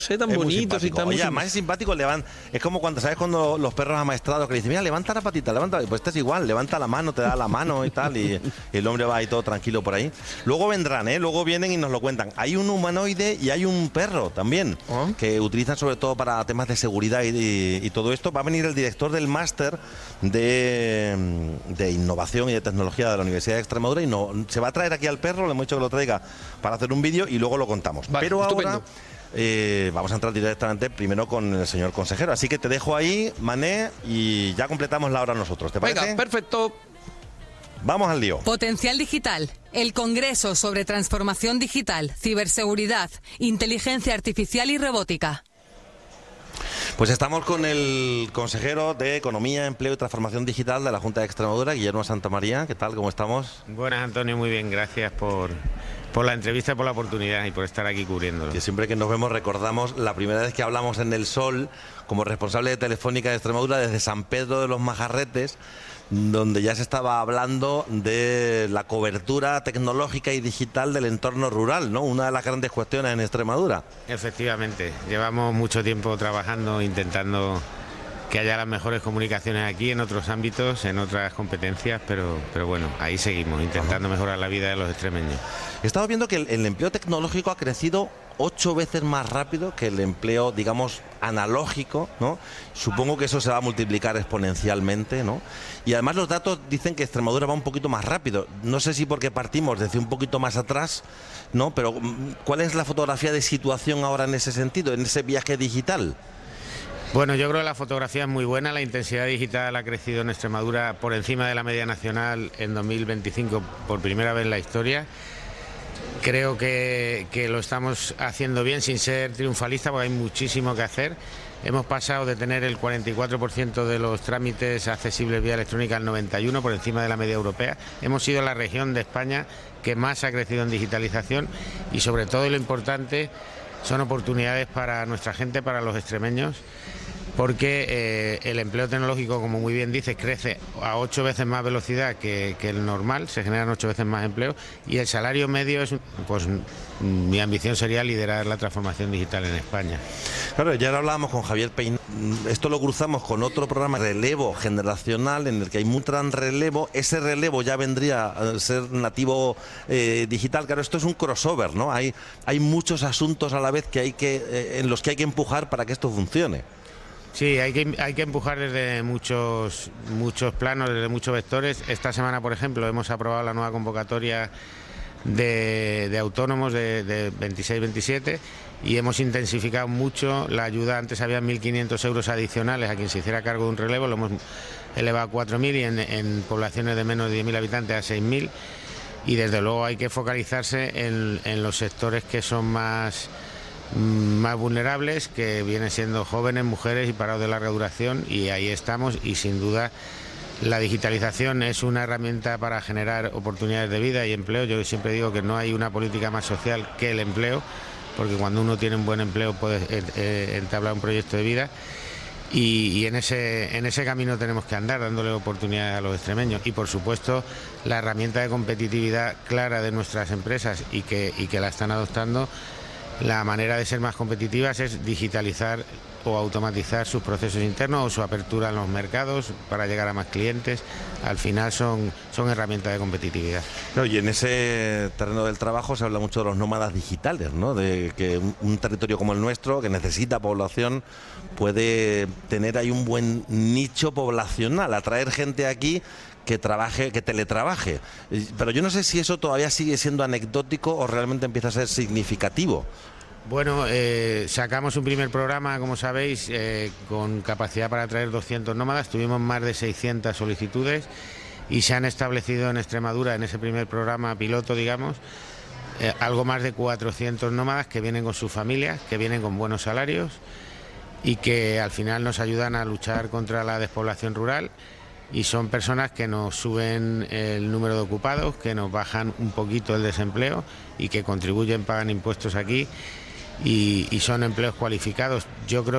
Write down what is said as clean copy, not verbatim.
sé, tan bonitos y tan... Oye, además es simpático, es como cuando, ¿sabes? Cuando los perros amaestrados que le dicen, mira, levanta la patita, levanta, pues este es igual, levanta la mano, te da la mano y tal, y el hombre va ahí todo tranquilo por ahí. Luego vendrán, luego vienen y nos lo cuentan. Hay un humanoide y hay un perro también, que utilizan sobre todo para temas de seguridad y todo esto. Va a venir el director del máster de innovación y de tecnología de la Universidad de Extremadura y se va a traer aquí al perro, le hemos dicho que lo traiga para hacer un vídeo y luego lo contamos. Vale, pero estupendo. ahora... vamos a entrar directamente primero con el señor consejero. Así que te dejo ahí, Mané, y ya completamos la hora nosotros. ¿Te parece? Venga, perfecto. Vamos al lío. Potencial Digital, el Congreso sobre Transformación Digital, Ciberseguridad, Inteligencia Artificial y Robótica. Pues estamos con el consejero de Economía, Empleo y Transformación Digital de la Junta de Extremadura, Guillermo Santamaría. ¿Qué tal? ¿Cómo estamos? Buenas, Antonio, muy bien. Gracias por la entrevista, por la oportunidad y por estar aquí cubriéndolo. Que siempre que nos vemos recordamos la primera vez que hablamos en El Sol como responsable de Telefónica de Extremadura desde San Pedro de los Majarretes, donde ya se estaba hablando de la cobertura tecnológica y digital del entorno rural, ¿no? Una de las grandes cuestiones en Extremadura. Efectivamente, llevamos mucho tiempo trabajando, intentando que haya las mejores comunicaciones aquí, en otros ámbitos, en otras competencias, pero bueno, ahí seguimos, intentando mejorar la vida de los extremeños. He estado viendo que el empleo tecnológico ha crecido 8 veces más rápido que el empleo, digamos, analógico, ¿no? Supongo que eso se va a multiplicar exponencialmente, ¿no? Y además los datos dicen que Extremadura va un poquito más rápido. No sé si porque partimos desde un poquito más atrás, ¿no? Pero ¿cuál es la fotografía de situación ahora en ese sentido, en ese viaje digital? Bueno, yo creo que la fotografía es muy buena. La intensidad digital ha crecido en Extremadura por encima de la media nacional en 2025 por primera vez en la historia. Creo que lo estamos haciendo bien sin ser triunfalista, porque hay muchísimo que hacer. Hemos pasado de tener el 44% de los trámites accesibles vía electrónica al 91%, por encima de la media europea. Hemos sido la región de España que más ha crecido en digitalización y sobre todo, y lo importante, son oportunidades para nuestra gente, para los extremeños, porque el empleo tecnológico, como muy bien dices, crece a 8 veces más velocidad que el normal, se generan 8 veces más empleo, y el salario medio es, pues mi ambición sería liderar la transformación digital en España. Claro, ya hablábamos con Javier Pein. Esto lo cruzamos con otro programa, relevo generacional, en el que hay un gran relevo. Ese relevo ya vendría a ser nativo digital. Claro, esto es un crossover, ¿no? Hay muchos asuntos a la vez en los que hay que empujar para que esto funcione. Sí, hay que empujar desde muchos planos, desde muchos vectores. Esta semana, por ejemplo, hemos aprobado la nueva convocatoria de autónomos de 26-27 y hemos intensificado mucho la ayuda. Antes había 1.500 euros adicionales a quien se hiciera cargo de un relevo, lo hemos elevado a 4.000 y en poblaciones de menos de 10.000 habitantes a 6.000, y desde luego hay que focalizarse en los sectores que son más vulnerables, que vienen siendo jóvenes, mujeres y parados de larga duración, y ahí estamos. Y sin duda la digitalización es una herramienta para generar oportunidades de vida y empleo. Yo siempre digo que no hay una política más social que el empleo, porque cuando uno tiene un buen empleo puede entablar un proyecto de vida, y en ese camino tenemos que andar, dándole oportunidades a los extremeños. Y por supuesto la herramienta de competitividad clara de nuestras empresas y que la están adoptando. La manera de ser más competitivas es digitalizar o automatizar sus procesos internos o su apertura en los mercados para llegar a más clientes. Al final son herramientas de competitividad. No, y en ese terreno del trabajo se habla mucho de los nómadas digitales, ¿no? De que un territorio como el nuestro, que necesita población, puede tener ahí un buen nicho poblacional, atraer gente aquí que trabaje, que teletrabaje. Pero yo no sé si eso todavía sigue siendo anecdótico o realmente empieza a ser significativo. Bueno, sacamos un primer programa, como sabéis, con capacidad para atraer 200 nómadas. Tuvimos más de 600 solicitudes y se han establecido en Extremadura, en ese primer programa piloto, digamos, algo más de 400 nómadas que vienen con sus familias, que vienen con buenos salarios y que al final nos ayudan a luchar contra la despoblación rural. Y son personas que nos suben el número de ocupados, que nos bajan un poquito el desempleo y que contribuyen, pagan impuestos aquí, y son empleos cualificados. Yo creo